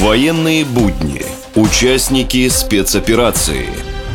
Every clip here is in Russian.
Военные будни. Участники спецоперации.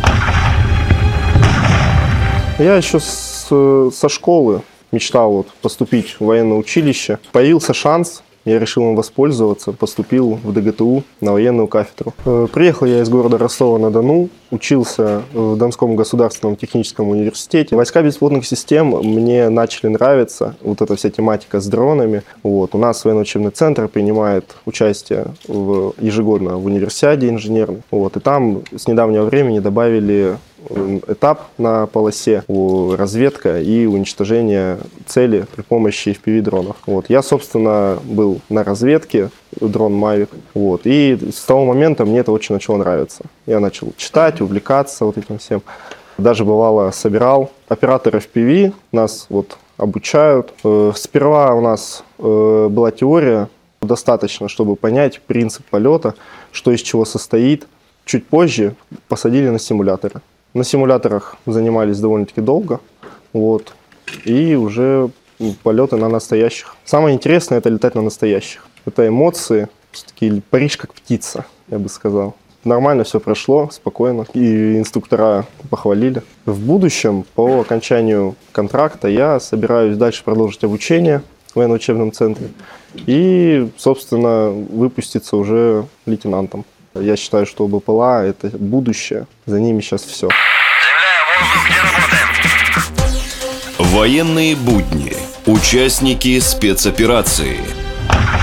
Я еще со школы мечтал поступить в военное училище. Появился шанс, я решил им воспользоваться, поступил в ДГТУ на военную кафедру. Приехал я из города Ростова-на-Дону, учился в Донском государственном техническом университете. Войска беспилотных систем мне начали нравиться, вот эта вся тематика с дронами. У нас военный учебный центр принимает участие ежегодно в универсиаде инженерной. И там с недавнего времени добавили этап на полосе разведка и уничтожение цели при помощи FPV-дронов. Я, собственно, был на разведке, дрон Mavic. И с того момента мне это очень начало нравиться. Я начал читать, увлекаться этим всем. Даже бывало собирал операторов FPV, нас обучают. Сперва у нас была теория, достаточно, чтобы понять принцип полета, что из чего состоит. Чуть позже посадили на симуляторы. На симуляторах занимались довольно-таки долго, и уже полеты на настоящих. Самое интересное – это летать на настоящих. Это эмоции, все-таки Париж как птица, я бы сказал. Нормально все прошло, спокойно, и инструктора похвалили. В будущем, по окончанию контракта, я собираюсь дальше продолжить обучение в военном учебном центре и, собственно, выпуститься уже лейтенантом. Я считаю, что БПЛА – это будущее, за ними сейчас все. Военные будни. Участники спецоперации.